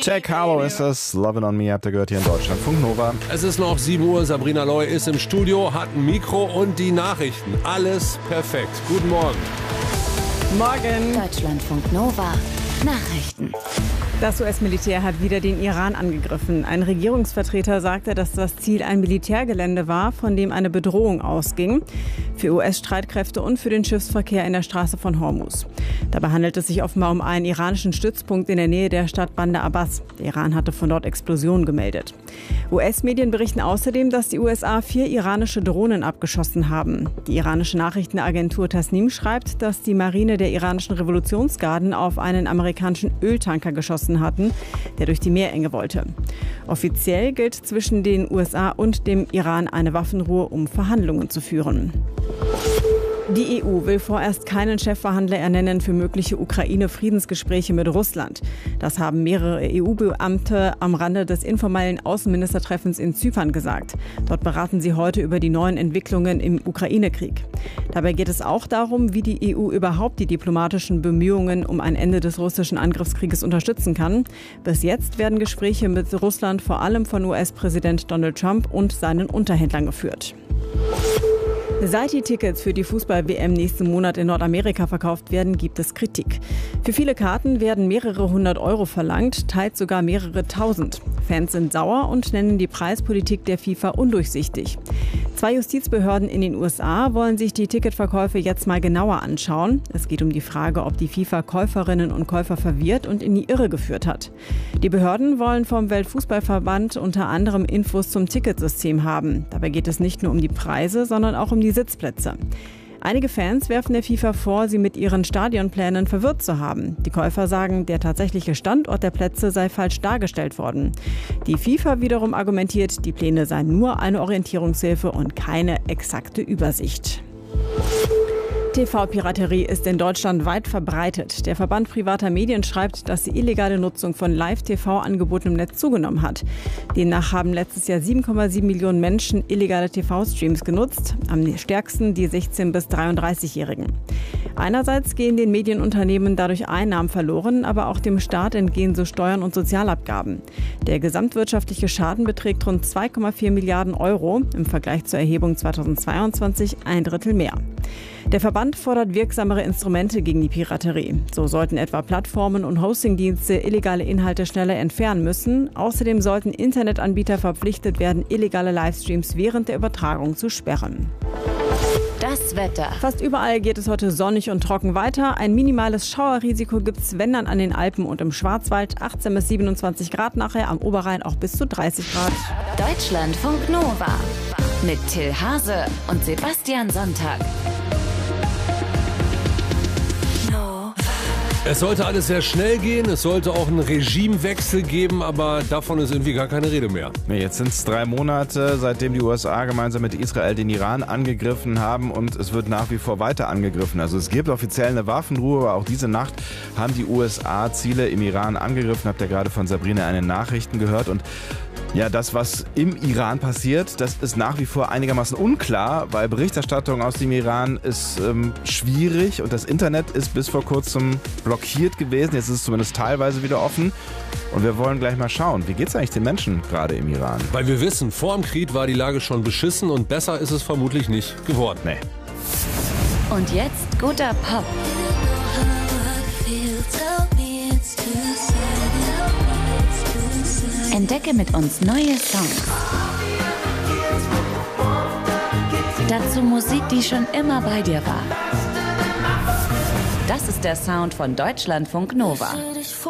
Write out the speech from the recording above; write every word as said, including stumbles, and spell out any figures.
Jack Harlow ist das. Lovin' on Me habt ihr gehört hier in Deutschland. Funk Nova. Es ist noch sieben Uhr. Sabrina Loy ist im Studio, hat ein Mikro und die Nachrichten. Alles perfekt. Guten Morgen. Morgen. Deutschlandfunk Nova. Nachrichten. Das U S-Militär hat wieder den Iran angegriffen. Ein Regierungsvertreter sagte, dass das Ziel ein Militärgelände war, von dem eine Bedrohung ausging. Für U S-Streitkräfte und für den Schiffsverkehr in der Straße von Hormuz. Dabei handelt es sich offenbar um einen iranischen Stützpunkt in der Nähe der Stadt Bandar Abbas. Der Iran hatte von dort Explosionen gemeldet. U S-Medien berichten außerdem, dass die U S A vier iranische Drohnen abgeschossen haben. Die iranische Nachrichtenagentur Tasnim schreibt, dass die Marine der iranischen Revolutionsgarden auf einen amerikanischen Öltanker geschossen hatten, der durch die Meerenge wollte. Offiziell gilt zwischen den U S A und dem Iran eine Waffenruhe, um Verhandlungen zu führen. Die E U will vorerst keinen Chefverhandler ernennen für mögliche Ukraine-Friedensgespräche mit Russland. Das haben mehrere E U-Beamte am Rande des informellen Außenministertreffens in Zypern gesagt. Dort beraten sie heute über die neuen Entwicklungen im Ukraine-Krieg. Dabei geht es auch darum, wie die E U überhaupt die diplomatischen Bemühungen um ein Ende des russischen Angriffskrieges unterstützen kann. Bis jetzt werden Gespräche mit Russland vor allem von U S-Präsident Donald Trump und seinen Unterhändlern geführt. Seit die Tickets für die Fußball-W M nächsten Monat in Nordamerika verkauft werden, gibt es Kritik. Für viele Karten werden mehrere hundert Euro verlangt, teils sogar mehrere tausend. Fans sind sauer und nennen die Preispolitik der FIFA undurchsichtig. Zwei Justizbehörden in den U S A wollen sich die Ticketverkäufe jetzt mal genauer anschauen. Es geht um die Frage, ob die FIFA Käuferinnen und Käufer verwirrt und in die Irre geführt hat. Die Behörden wollen vom Weltfußballverband unter anderem Infos zum Ticketsystem haben. Dabei geht es nicht nur um die Preise, sondern auch um die Sitzplätze. Einige Fans werfen der FIFA vor, sie mit ihren Stadionplänen verwirrt zu haben. Die Käufer sagen, der tatsächliche Standort der Plätze sei falsch dargestellt worden. Die FIFA wiederum argumentiert, die Pläne seien nur eine Orientierungshilfe und keine exakte Übersicht. T V-Piraterie ist in Deutschland weit verbreitet. Der Verband privater Medien schreibt, dass die illegale Nutzung von Live-T V-Angeboten im Netz zugenommen hat. Demnach haben letztes Jahr sieben Komma sieben Millionen Menschen illegale T V-Streams genutzt, am stärksten die sechzehn- bis dreiunddreißigjährigen. Einerseits gehen den Medienunternehmen dadurch Einnahmen verloren, aber auch dem Staat entgehen so Steuern und Sozialabgaben. Der gesamtwirtschaftliche Schaden beträgt rund zwei Komma vier Milliarden Euro, im Vergleich zur Erhebung zweitausendzweiundzwanzig ein Drittel mehr. Der Verband fordert wirksamere Instrumente gegen die Piraterie. So sollten etwa Plattformen und Hostingdienste illegale Inhalte schneller entfernen müssen. Außerdem sollten Internetanbieter verpflichtet werden, illegale Livestreams während der Übertragung zu sperren. Das Wetter. Fast überall geht es heute sonnig und trocken weiter. Ein minimales Schauerrisiko gibt es, wenn dann an den Alpen und im Schwarzwald. achtzehn bis siebenundzwanzig Grad nachher, am Oberrhein auch bis zu dreißig Grad. Deutschlandfunk Nova mit Till Hase und Sebastian Sonntag. Es sollte alles sehr schnell gehen, es sollte auch einen Regimewechsel geben, aber davon ist irgendwie gar keine Rede mehr. Nee, jetzt sind es drei Monate, seitdem die U S A gemeinsam mit Israel den Iran angegriffen haben und es wird nach wie vor weiter angegriffen. Also es gibt offiziell eine Waffenruhe, aber auch diese Nacht haben die U S A Ziele im Iran angegriffen. Habt ihr gerade von Sabrina eine Nachrichten gehört und ja, das, was im Iran passiert, das ist nach wie vor einigermaßen unklar, weil Berichterstattung aus dem Iran ist ähm, schwierig und das Internet ist bis vor kurzem blockiert gewesen. Jetzt ist es zumindest teilweise wieder offen. Und wir wollen gleich mal schauen, wie geht es eigentlich den Menschen gerade im Iran? Weil wir wissen, vor dem Krieg war die Lage schon beschissen und besser ist es vermutlich nicht geworden. Nee. Und jetzt guter Pop. Entdecke mit uns neue Songs. Dazu Musik, die schon immer bei dir war. Das ist der Sound von Deutschlandfunk Nova.